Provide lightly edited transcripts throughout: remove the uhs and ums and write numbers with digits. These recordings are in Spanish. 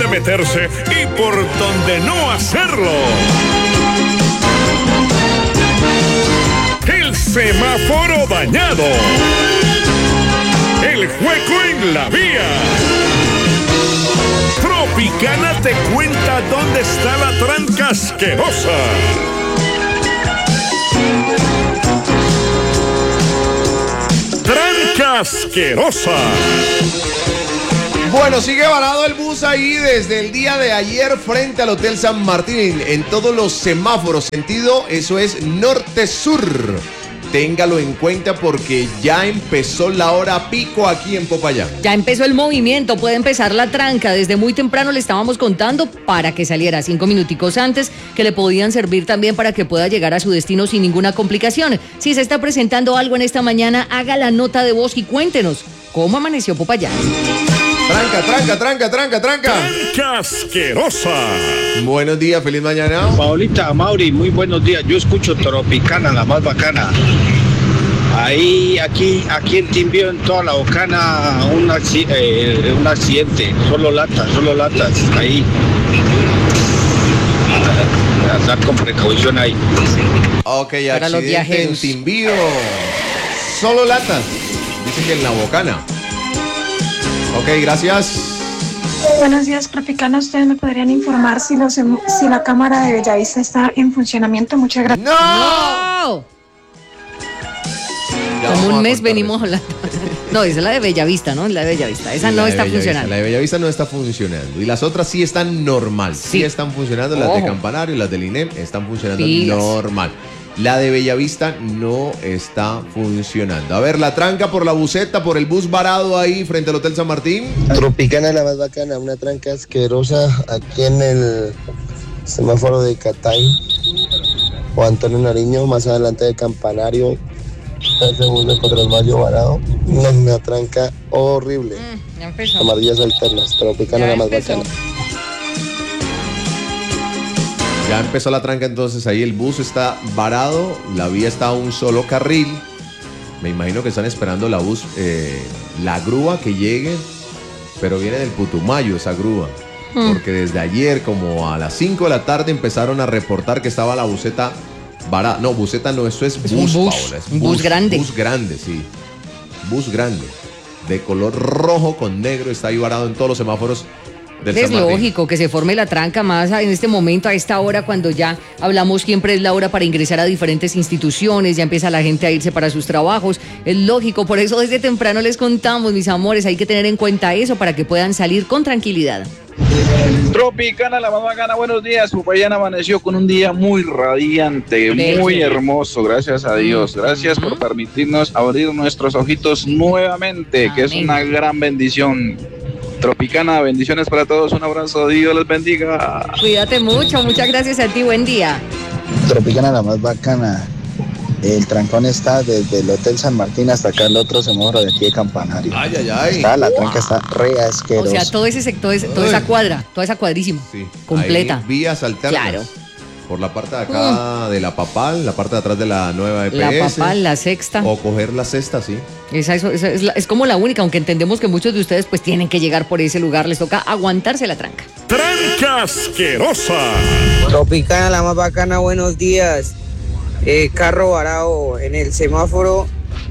meterse y por donde no hacerlo. El semáforo dañado. El hueco en la vía. Tropicana te cuenta dónde está la tranca asquerosa. Tranca asquerosa. Bueno, sigue varado el bus ahí desde el día de ayer frente al Hotel San Martín en todos los semáforos, sentido, eso es norte-sur. Téngalo en cuenta porque ya empezó la hora pico aquí en Popayán. Ya empezó el movimiento, puede empezar la tranca. Desde muy temprano le estábamos contando para que saliera 5 minuticos antes, que le podían servir también para que pueda llegar a su destino sin ninguna complicación. Si se está presentando algo en esta mañana, haga la nota de voz y cuéntenos cómo amaneció Popayán. Tranca. Tranca asquerosa. Buenos días, feliz mañana. Paulita, Mauri, muy buenos días. Yo escucho Tropicana, la más bacana. Ahí, aquí en Timbío, en toda la Bocana, un accidente. Solo latas. Ahí. Andar con precaución ahí. Ok, para los accidente en viajeros. Timbío. Solo latas. Dicen que en la Bocana. Ok, gracias. Buenos días, Tropicana. ¿Ustedes me podrían informar si la cámara de Bellavista está en funcionamiento? Muchas gracias. ¡No! Como un mes venimos hablando. No, esa es la de Bellavista, ¿no? La de Bellavista. Esa no está funcionando. La de Bellavista no está funcionando. Y las otras sí están normal. Sí están funcionando. Las de Campanario, las del INEM están funcionando normal. La de Bellavista no está funcionando. A ver, la tranca por la buseta, por el bus varado ahí frente al Hotel San Martín. Tropicana la más bacana, una tranca asquerosa aquí en el semáforo de Catay o Antonio Nariño, más adelante de Campanario, el segundo de 4 de mayo varado. Una tranca horrible. Ya empezó. Amarillas alternas, Tropicana la más bacana. Ya empezó la tranca, entonces ahí el bus está varado, la vía está a un solo carril. Me imagino que están esperando la grúa que llegue, pero viene del Putumayo esa grúa. Porque desde ayer, como a las 5 de la tarde, empezaron a reportar que estaba la buseta varada. No, buseta no, eso es bus, Paola. Es un bus grande. Bus grande, sí. Bus grande. De color rojo con negro, está ahí varado en todos los semáforos. Es lógico que se forme la tranca más en este momento, a esta hora, cuando ya hablamos siempre es la hora para ingresar a diferentes instituciones, ya empieza la gente a irse para sus trabajos, es lógico, por eso desde temprano les contamos, mis amores, hay que tener en cuenta eso para que puedan salir con tranquilidad. Tropicana, la más bacana, buenos días. Popayán amaneció con un día muy radiante, muy hermoso, gracias a Dios. Gracias por permitirnos abrir nuestros ojitos nuevamente, que es una gran bendición. Tropicana, bendiciones para todos, un abrazo, Dios les bendiga. Cuídate mucho, muchas gracias a ti, buen día. Tropicana la más bacana. El trancón está desde el Hotel San Martín hasta acá el otro semáforo de aquí de Campanario. La tranca está re asquerosa. O sea, todo ese sector, toda esa cuadra, toda esa cuadrísima, completa. Hay vías alternas. Claro. Por la parte de acá de la Papal, la parte de atrás de la nueva EPS. La Papal, la sexta. O coger la sexta, sí. Esa es como la única, aunque entendemos que muchos de ustedes pues tienen que llegar por ese lugar, les toca aguantarse la tranca. Tranca asquerosa. Tropicana, la más bacana, buenos días. Carro varado en el semáforo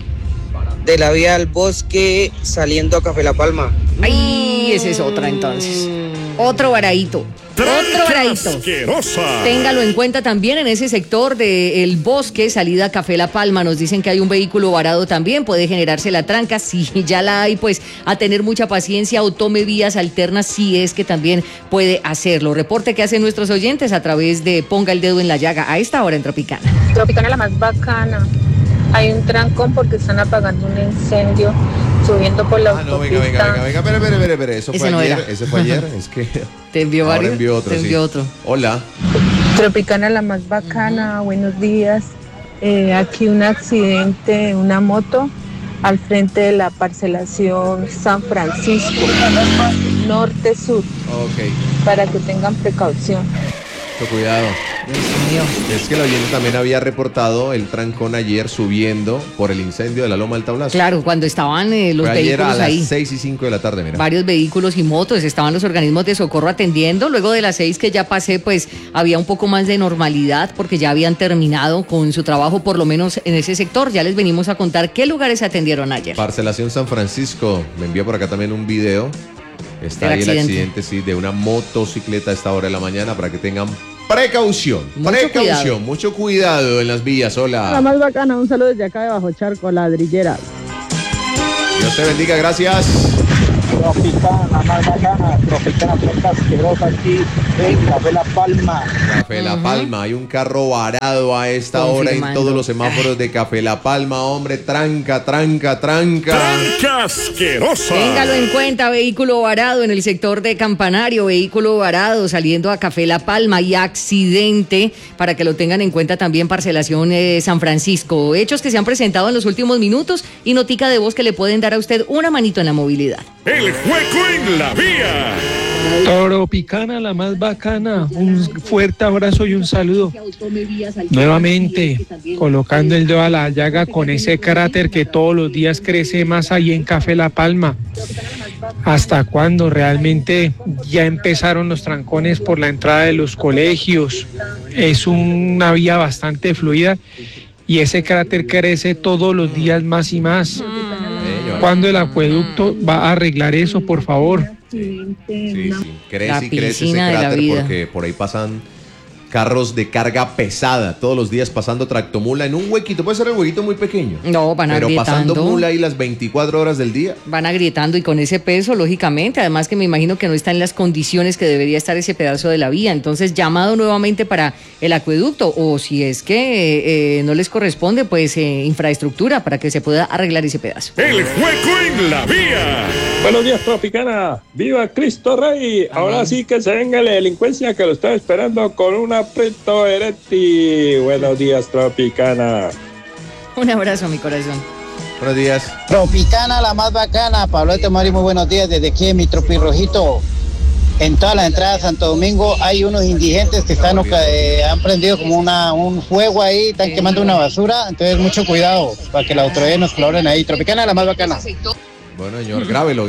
de la vía al Bosque saliendo a Café La Palma. Ay, esa es otra entonces. Otro varadito. Otro varadito. Asquerosa. Téngalo en cuenta también en ese sector del Bosque, salida a Café La Palma. Nos dicen que hay un vehículo varado también, puede generarse la tranca. Si ya la hay, pues a tener mucha paciencia o tome vías alternas si es que también puede hacerlo. Reporte que hacen nuestros oyentes a través de Ponga el Dedo en la Llaga a esta hora en Tropicana. Tropicana la más bacana. Hay un trancón porque están apagando un incendio subiendo por la autopista. Venga, eso Ese fue no ayer, era. ese fue ayer, es que Te envió ahora varios. envió otro, Te envió otro. Hola. Tropicana la más bacana, buenos días. Aquí un accidente, una moto al frente de la parcelación San Francisco, norte-sur, Ok, para que tengan precaución. mucho cuidado. Es que el oyente también había reportado el trancón ayer subiendo por el incendio de la Loma del Tablazo. Claro, cuando estaban los Fue ayer vehículos a ahí. las 6:05 de la tarde, mira. Varios vehículos y motos, estaban los organismos de socorro atendiendo. Luego de las 6 que ya pasé, pues había un poco más de normalidad porque ya habían terminado con su trabajo, por lo menos en ese sector. Ya les venimos a contar qué lugares atendieron ayer. Parcelación San Francisco, me envía por acá también un video. Está ahí el accidente, sí, de una motocicleta a esta hora de la mañana para que tengan precaución. Mucho cuidado en las vías. Hola. La más bacana, un saludo desde acá de Bajo Charco, Ladrilleras. Dios te bendiga, gracias. Tropicana, más bacana, Tropicana, puerta asquerosa aquí en Café La Palma. Café La Palma, hay un carro varado a esta hora en todos los semáforos de Café La Palma, hombre, tranca. ¡Tranca asquerosa! Téngalo en cuenta, vehículo varado en el sector de Campanario, vehículo varado saliendo a Café La Palma y accidente, para que lo tengan en cuenta también Parcelación San Francisco. Hechos que se han presentado en los últimos minutos y notica de voz que le pueden dar a usted una manito en la movilidad. El hueco en la vía. Tropicana, la más bacana, un fuerte abrazo y un saludo. Nuevamente, colocando el dedo a la llaga con ese cráter que todos los días crece más ahí en Café La Palma. ¿Hasta cuándo? Realmente ya empezaron los trancones por la entrada de los colegios. Es una vía bastante fluida y ese cráter crece todos los días más y más. ¿Cuándo el acueducto va a arreglar eso, por favor? Sí. Crece y crece ese cráter porque por ahí pasan carros de carga pesada todos los días pasando tractomula en un huequito. Puede ser el huequito muy pequeño. No, van agrietando. Pero pasando mula ahí las 24 horas del día. Van agrietando y con ese peso, lógicamente. Además que me imagino que no está en las condiciones que debería estar ese pedazo de la vía. Entonces, llamado nuevamente para el acueducto. O si es que no les corresponde, pues infraestructura para que se pueda arreglar ese pedazo. El hueco en la vía. Buenos días, Tropicana. ¡Viva Cristo Rey! Amén. Ahora sí que se venga la delincuencia que lo está esperando con una Prieto Eretti. Buenos días, Tropicana. Un abrazo, mi corazón. Buenos días. Tropicana, la más bacana. Pablo Mari, muy buenos días. Desde aquí en mi Tropirrojito. En todas las entradas de Santo Domingo hay unos indigentes que están han prendido como un fuego ahí, están quemando una basura. Entonces, mucho cuidado para que las autoridades nos colaboren ahí. Tropicana, la más bacana. Bueno, señor, grábelo.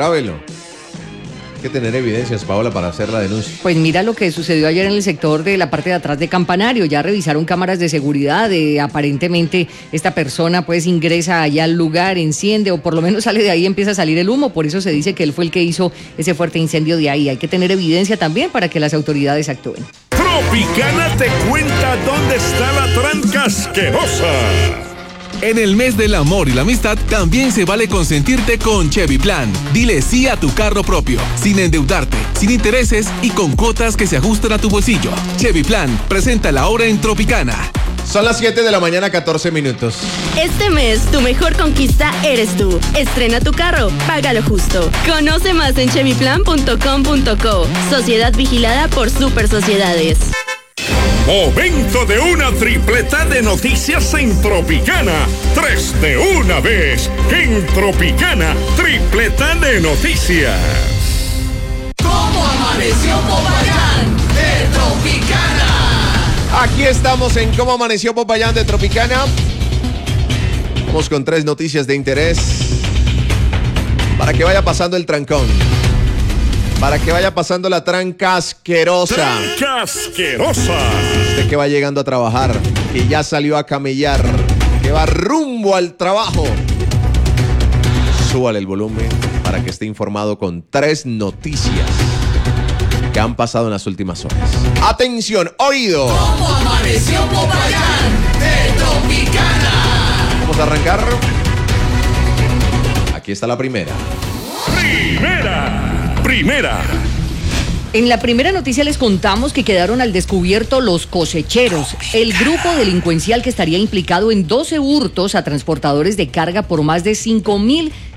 Hay que tener evidencias, Paola, para hacer la denuncia. Pues mira lo que sucedió ayer en el sector de la parte de atrás de Campanario. Ya revisaron cámaras de seguridad. Aparentemente esta persona pues ingresa allá al lugar, enciende o por lo menos sale de ahí y empieza a salir el humo. Por eso se dice que él fue el que hizo ese fuerte incendio de ahí. Hay que tener evidencia también para que las autoridades actúen. Tropicana te cuenta dónde está la tranca asquerosa. En el mes del amor y la amistad también se vale consentirte con Chevy Plan. Dile sí a tu carro propio, sin endeudarte, sin intereses y con cuotas que se ajustan a tu bolsillo. Chevy Plan, presenta la hora en Tropicana. Son las 7 de la mañana, 14 minutos. Este mes, tu mejor conquista eres tú. Estrena tu carro, págalo justo. Conoce más en chevyplan.com.co. Sociedad vigilada por Super Sociedades. Momento de una tripleta de noticias en Tropicana. 3 de una vez. En Tropicana, tripleta de noticias. ¿Cómo amaneció Popayán de Tropicana? Aquí estamos en Cómo amaneció Popayán de Tropicana. Vamos con 3 noticias de interés para que vaya pasando el trancón. Para que vaya pasando la tranca asquerosa. ¡Tranca asquerosa! Usted que va llegando a trabajar, que ya salió a camellar, que va rumbo al trabajo. Súbale el volumen para que esté informado con 3 noticias que han pasado en las últimas horas. ¡Atención! ¡Oído! ¿Cómo amaneció Popayán de Tropicana? Vamos a arrancar. Aquí está la primera. Primera. En la primera noticia les contamos que quedaron al descubierto los cosecheros, el grupo delincuencial que estaría implicado en 12 hurtos a transportadores de carga por más de 5.000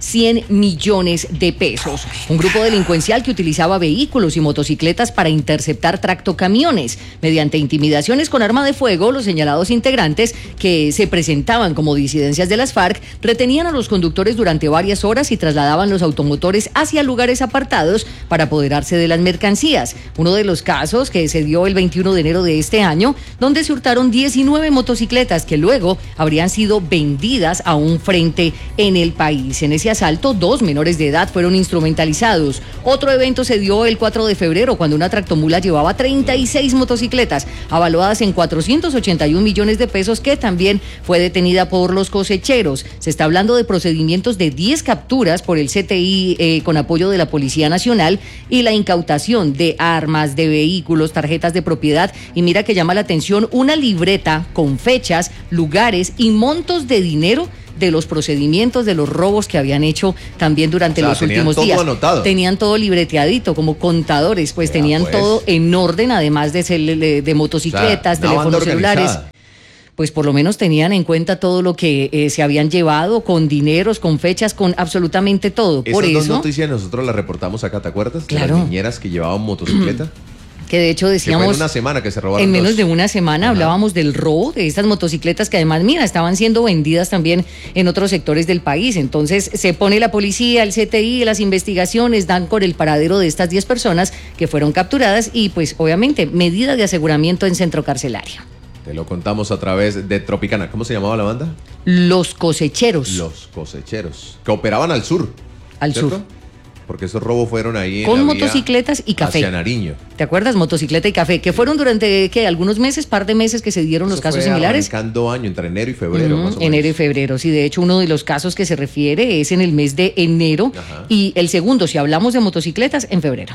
100 millones de pesos. Un grupo delincuencial que utilizaba vehículos y motocicletas para interceptar tractocamiones. Mediante intimidaciones con arma de fuego, los señalados integrantes, que se presentaban como disidencias de las FARC, retenían a los conductores durante varias horas y trasladaban los automotores hacia lugares apartados para apoderarse de las mercancías. Uno de los casos que se dio el 21 de enero de este año, donde se hurtaron 19 motocicletas que luego habrían sido vendidas a un frente en el país. En ese asalto, 2 menores de edad fueron instrumentalizados. Otro evento se dio el 4 de febrero, cuando una tractomula llevaba 36 motocicletas, avaluadas en 481 millones de pesos, que también fue detenida por los cosecheros. Se está hablando de procedimientos de 10 capturas por el CTI con apoyo de la Policía Nacional y la incautación de armas, de vehículos, tarjetas de propiedad. Y mira que llama la atención una libreta con fechas, lugares y montos de dinero de los procedimientos, de los robos que habían hecho también durante los últimos días. Anotado. Tenían todo libreteadito, como contadores, pues tenían todo en orden, además de motocicletas, teléfonos celulares. Pues por lo menos tenían en cuenta todo lo que se habían llevado, con dineros, con fechas, con absolutamente todo. Por Esas eso, dos noticias nosotros las reportamos acá, ¿te acuerdas? Claro. Las niñeras que llevaban motocicleta. que de hecho decíamos... Que fue en una semana que se robaron. En menos dos. de una semana hablábamos del robo de estas motocicletas que además, mira, estaban siendo vendidas también en otros sectores del país. Entonces se pone la policía, el CTI, las investigaciones dan con el paradero de estas 10 personas que fueron capturadas y pues obviamente medidas de aseguramiento en centro carcelario. Te lo contamos a través de Tropicana. ¿Cómo se llamaba la banda? Los Cosecheros. Los Cosecheros. Que operaban al sur. Al ¿cierto? sur. Porque esos robos fueron ahí con en la vía motocicletas y café. hacia Nariño. ¿Te acuerdas? Motocicleta y café, que fueron durante, ¿qué? Algunos meses, par de meses que se dieron los casos similares. Arrancando año, entre enero y febrero, más o menos. Enero y febrero, sí. De hecho, uno de los casos que se refiere es en el mes de enero. Ajá. Y el segundo, si hablamos de motocicletas, en febrero.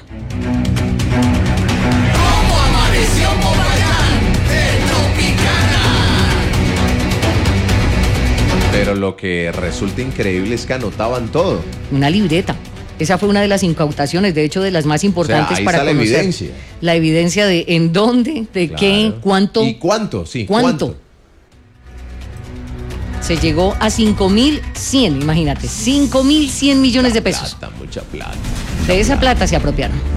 ¿Cómo amaneció Popayán de Tropicana? Pero lo que resulta increíble es que anotaban todo. Una libreta. Esa fue una de las incautaciones, de hecho, de las más importantes ahí para está la conocer. evidencia. La evidencia de en dónde, de Claro. qué, cuánto. ¿Y cuánto? Sí, ¿Cuánto? Se llegó a 5.100, imagínate, 5.100 millones de pesos. Plata, mucha plata. De esa plata se apropiaron.